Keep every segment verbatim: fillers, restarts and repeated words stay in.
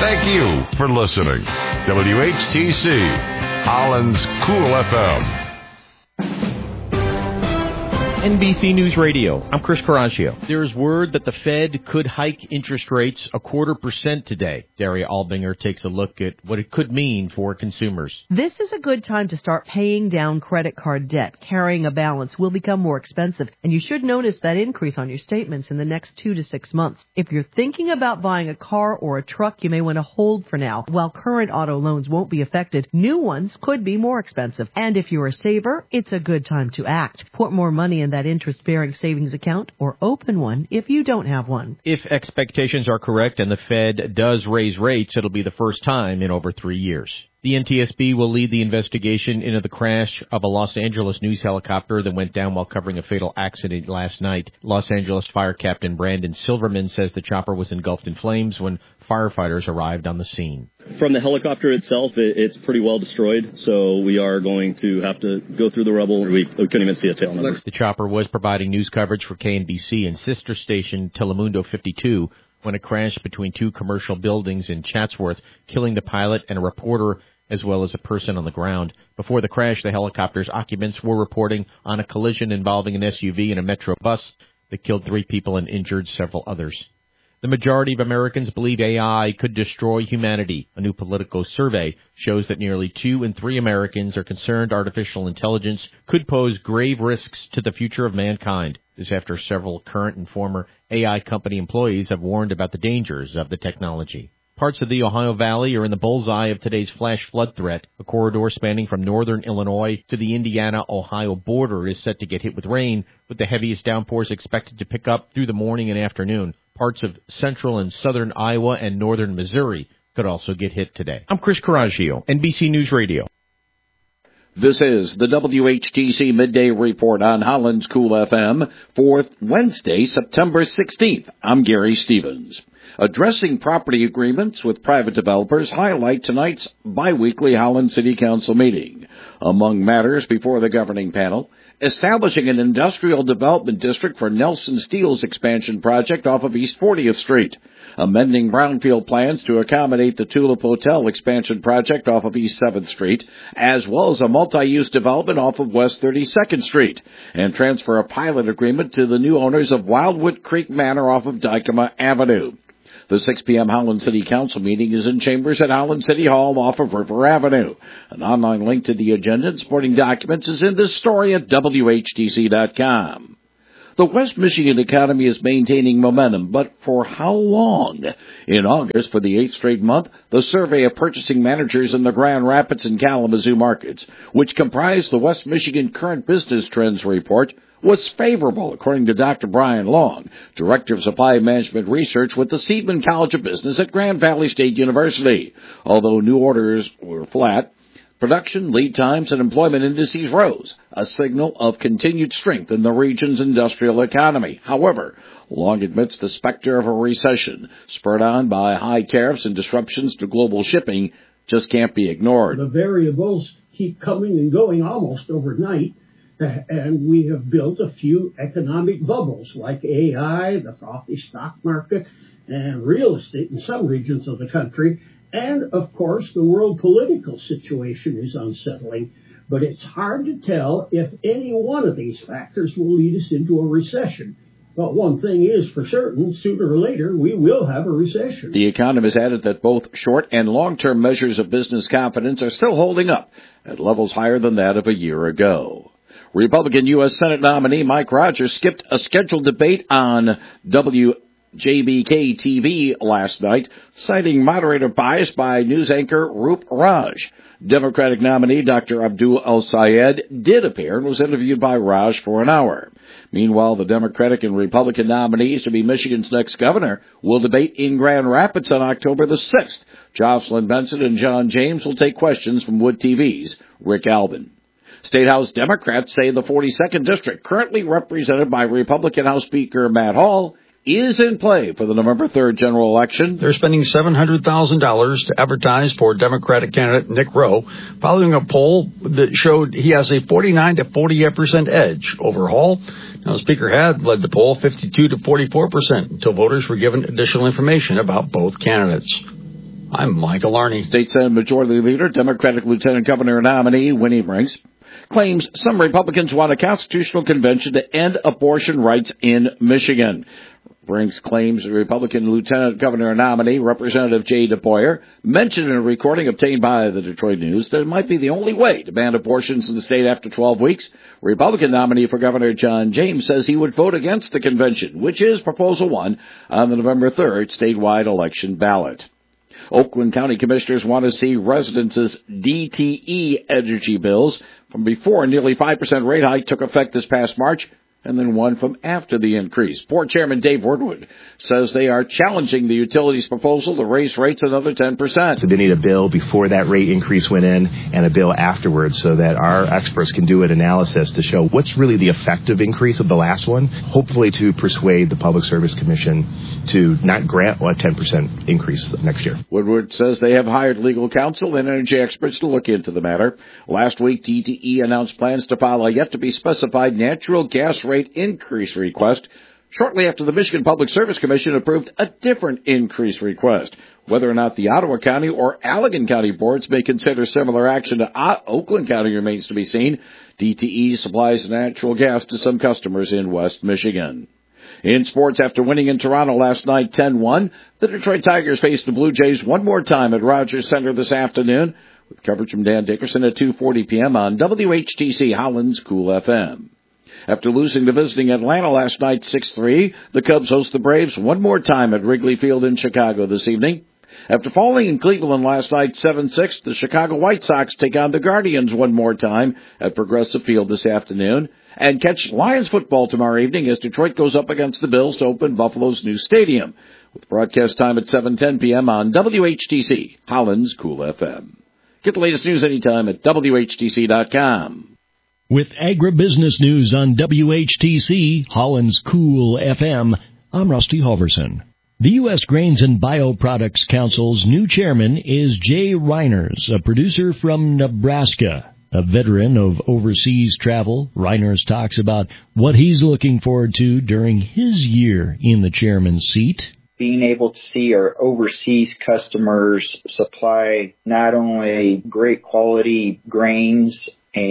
Thank you for listening. W H T C, Holland's Cool F M. N B C News Radio. I'm Chris Coraggio. There is word that the Fed could hike interest rates a quarter percent today. Daria Albinger takes a look at what it could mean for consumers. This is a good time to start paying down credit card debt. Carrying a balance will become more expensive, and you should notice that increase on your statements in the next two to six months. If you're thinking about buying a car or a truck, you may want to hold for now. While current auto loans won't be affected, new ones could be more expensive. And if you're a saver, it's a good time to act. Put more money in that interest-bearing savings account or open one if you don't have one. If expectations are correct and the Fed does raise rates, it'll be the first time in over three years. The N T S B will lead the investigation into the crash of a Los Angeles news helicopter that went down while covering a fatal accident last night. Los Angeles Fire Captain Brandon Silverman says the chopper was engulfed in flames when firefighters arrived on the scene. From the helicopter itself, it's pretty well destroyed, so we are going to have to go through the rubble. We, we couldn't even see a tail number. The chopper was providing news coverage for K N B C and sister station Telemundo fifty-two when it crashed between two commercial buildings in Chatsworth, killing the pilot and a reporter as well as a person on the ground. Before the crash, the helicopter's occupants were reporting on a collision involving an S U V and a Metro bus that killed three people and injured several others. The majority of Americans believe A I could destroy humanity. A new Politico survey shows that nearly two in three Americans are concerned artificial intelligence could pose grave risks to the future of mankind. This after several current and former A I company employees have warned about the dangers of the technology. Parts of the Ohio Valley are in the bullseye of today's flash flood threat. A corridor spanning from northern Illinois to the Indiana-Ohio border is set to get hit with rain, with the heaviest downpours expected to pick up through the morning and afternoon. Parts of central and southern Iowa and northern Missouri could also get hit today. I'm Chris Coraggio, N B C News Radio. This is the W H T C Midday Report on Holland's Cool F M for Wednesday, September sixteenth. I'm Gary Stevens. Addressing property agreements with private developers highlight tonight's biweekly Holland City Council meeting. Among matters before the governing panel, establishing an industrial development district for Nelson Steel's expansion project off of East fortieth Street, amending brownfield plans to accommodate the Tulip Hotel expansion project off of East seventh Street, as well as a multi-use development off of West thirty-second Street, and transfer a pilot agreement to the new owners of Wildwood Creek Manor off of Dykema Avenue. The six p.m. Holland City Council meeting is in chambers at Holland City Hall off of River Avenue. An online link to the agenda and supporting documents is in this story at W H T C dot com. The West Michigan economy is maintaining momentum, but for how long? In August, for the eighth straight month, the survey of purchasing managers in the Grand Rapids and Kalamazoo markets, which comprise the West Michigan Current Business Trends Report, was favorable, according to Doctor Brian Long, Director of Supply Management Research with the Seidman College of Business at Grand Valley State University. Although new orders were flat, production, lead times, and employment indices rose, a signal of continued strength in the region's industrial economy. However, Long admits the specter of a recession, spurred on by high tariffs and disruptions to global shipping, just can't be ignored. The variables keep coming and going almost overnight. And we have built a few economic bubbles like A I, the frothy stock market, and real estate in some regions of the country. And, of course, the world political situation is unsettling. But it's hard to tell if any one of these factors will lead us into a recession. But one thing is for certain, sooner or later, we will have a recession. The economist added that both short and long-term measures of business confidence are still holding up at levels higher than that of a year ago. Republican U S Senate nominee Mike Rogers skipped a scheduled debate on W J B K T V last night, citing moderator bias by news anchor Roop Raj. Democratic nominee Doctor Abdul El-Sayed did appear and was interviewed by Raj for an hour. Meanwhile, the Democratic and Republican nominees to be Michigan's next governor will debate in Grand Rapids on October the sixth. Jocelyn Benson and John James will take questions from Wood T V's Rick Albin. State House Democrats say the forty-second District, currently represented by Republican House Speaker Matt Hall, is in play for the November third general election. They're spending seven hundred thousand dollars to advertise for Democratic candidate Nick Rowe, following a poll that showed he has a forty-nine to forty-eight percent edge over Hall. Now, Speaker had led the poll fifty-two to forty-four percent until voters were given additional information about both candidates. I'm Michael Arney. State Senate Majority Leader, Democratic Lieutenant Governor nominee Winnie Brinks claims some Republicans want a constitutional convention to end abortion rights in Michigan. Brinks claims the Republican Lieutenant Governor nominee, Representative Jay DeBoyer, mentioned in a recording obtained by the Detroit News that it might be the only way to ban abortions in the state after twelve weeks. Republican nominee for Governor John James says he would vote against the convention, which is Proposal one on the November third statewide election ballot. Oakland County Commissioners want to see residents' D T E energy bills from before a nearly five percent rate hike took effect this past March, and then one from after the increase. Board Chairman Dave Woodward says they are challenging the utilities proposal to raise rates another ten percent. So they need a bill before that rate increase went in and a bill afterwards so that our experts can do an analysis to show what's really the effective increase of the last one, hopefully to persuade the Public Service Commission to not grant a ten percent increase next year. Woodward says they have hired legal counsel and energy experts to look into the matter. Last week, D T E announced plans to file a yet-to-be-specified natural gas rate increase request shortly after the Michigan Public Service Commission approved a different increase request. Whether or not the Ottawa County or Allegan County boards may consider similar action to o- Oakland County remains to be seen. D T E supplies natural gas to some customers in West Michigan. In sports, after winning in Toronto last night ten one, the Detroit Tigers face the Blue Jays one more time at Rogers Center this afternoon, with coverage from Dan Dickerson at two forty p.m. on W H T C Holland's Cool F M. After losing to visiting Atlanta last night six three, the Cubs host the Braves one more time at Wrigley Field in Chicago this evening. After falling in Cleveland last night seven six, the Chicago White Sox take on the Guardians one more time at Progressive Field this afternoon. And catch Lions football tomorrow evening as Detroit goes up against the Bills to open Buffalo's new stadium, with broadcast time at seven ten p.m. on W H T C Holland's Cool F M. Get the latest news anytime at W H T C dot com. With agribusiness news on W H T C, Holland's Cool F M, I'm Rusty Halverson. The U S Grains and Bioproducts Council's new chairman is Jay Reiners, a producer from Nebraska. A veteran of overseas travel, Reiners talks about what he's looking forward to during his year in the chairman's seat. Being able to see our overseas customers supply not only great quality grains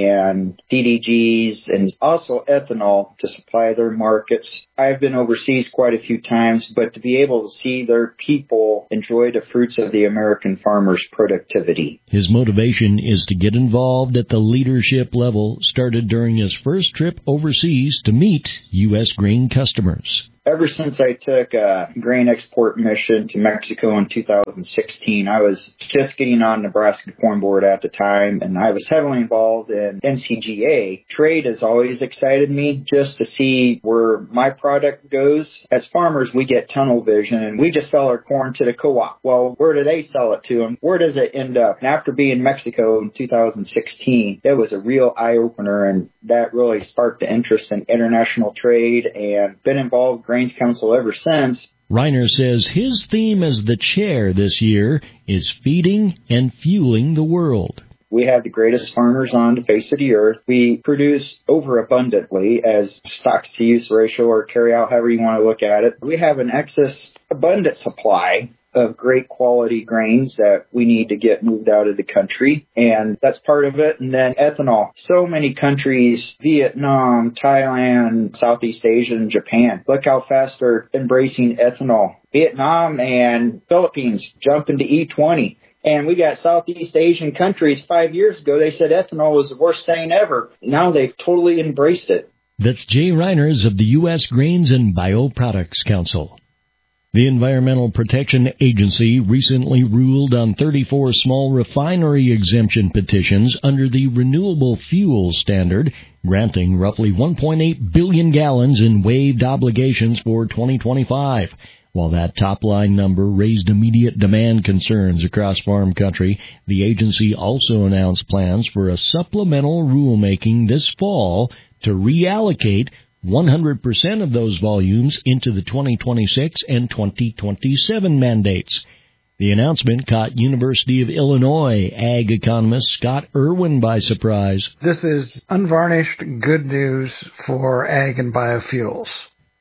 and D D Gs and also ethanol to supply their markets. I've been overseas quite a few times, but to be able to see their people enjoy the fruits of the American farmer's productivity. His motivation is to get involved at the leadership level, started during his first trip overseas to meet U S grain customers. Ever since I took a grain export mission to Mexico in two thousand sixteen, I was just getting on Nebraska Corn Board at the time, and I was heavily involved in N C G A. Trade has always excited me just to see where my product goes. As farmers, we get tunnel vision, and we just sell our corn to the co-op. Well, where do they sell it to, and where does it end up? And after being in Mexico in two thousand sixteen, it was a real eye-opener, and that really sparked the interest in international trade, and been involved in Grains Council ever since. Reiner says his theme as the chair this year is feeding and fueling the world. We have the greatest farmers on the face of the earth. We produce overabundantly as stocks-to-use ratio or carry-out, however you want to look at it. We have an excess abundant supply of great quality grains that we need to get moved out of the country, and that's part of it. And then ethanol. So many countries, Vietnam, Thailand, Southeast Asia, and Japan, look how fast they're embracing ethanol. Vietnam and Philippines jumped into E twenty. And we got Southeast Asian countries five years ago, they said ethanol was the worst thing ever. Now they've totally embraced it. That's Jay Reiners of the U S Grains and Bioproducts Council. The Environmental Protection Agency recently ruled on thirty-four small refinery exemption petitions under the Renewable Fuel Standard, granting roughly one point eight billion gallons in waived obligations for twenty twenty-five. While that top-line number raised immediate demand concerns across farm country, the agency also announced plans for a supplemental rulemaking this fall to reallocate one hundred percent of those volumes into the twenty twenty-six and twenty twenty-seven mandates. The announcement caught University of Illinois ag economist Scott Irwin by surprise. This is unvarnished good news for ag and biofuels.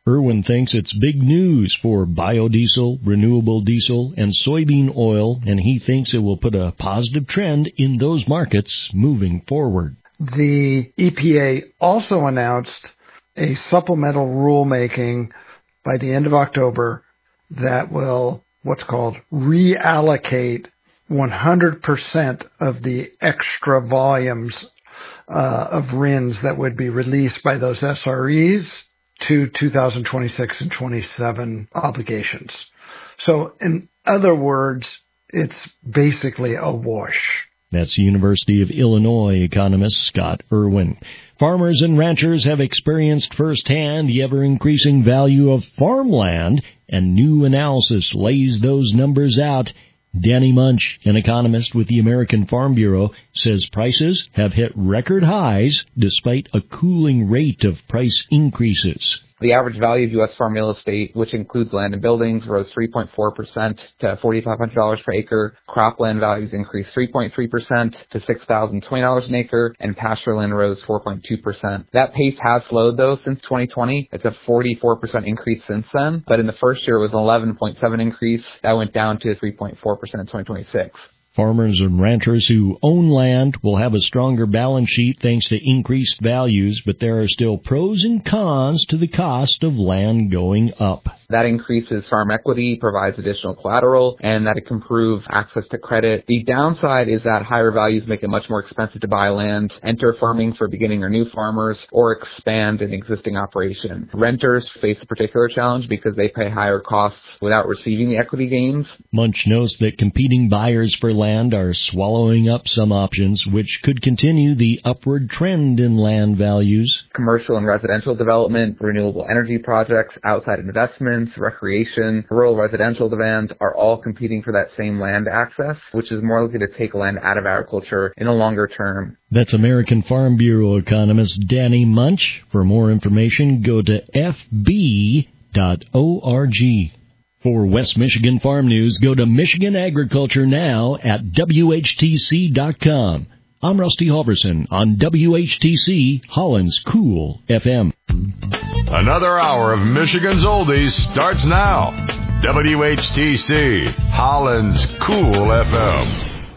Irwin thinks it's big news for biodiesel, renewable diesel, and soybean oil, and he thinks it will put a positive trend in those markets moving forward. The E P A also announced a supplemental rulemaking by the end of October that will, what's called, reallocate one hundred percent of the extra volumes uh, of R I Ns that would be released by those S R Es to two thousand twenty-six and twenty-seven obligations. So in other words, it's basically a wash. That's University of Illinois economist Scott Irwin. Farmers and ranchers have experienced firsthand the ever-increasing value of farmland, and new analysis lays those numbers out. Danny Munch, an economist with the American Farm Bureau, says prices have hit record highs despite a cooling rate of price increases. The average value of U S farm real estate, which includes land and buildings, rose three point four percent to four thousand five hundred dollars per acre. Cropland values increased three point three percent to six thousand twenty dollars an acre, and pasture land rose four point two percent. That pace has slowed, though, since twenty twenty. It's a forty-four percent increase since then, but in the first year it was an eleven point seven increase. That went down to three point four percent in twenty twenty-six. Farmers and ranchers who own land will have a stronger balance sheet thanks to increased values, but there are still pros and cons to the cost of land going up. That increases farm equity, provides additional collateral, and that it can improve access to credit. The downside is that higher values make it much more expensive to buy land, enter farming for beginning or new farmers, or expand an existing operation. Renters face a particular challenge because they pay higher costs without receiving the equity gains. Munch notes that competing buyers for land are swallowing up some options, which could continue the upward trend in land values. Commercial and residential development, renewable energy projects, outside investments, recreation, rural residential demand are all competing for that same land access, which is more likely to take land out of agriculture in a longer term. That's American Farm Bureau economist Danny Munch. For more information, go to f b dot org. For West Michigan Farm News, go to Michigan Agriculture Now at W H T C dot com. I'm Rusty Halverson on W H T C, Holland's Cool F M. Another hour of Michigan's Oldies starts now. W H T C, Holland's Cool F M.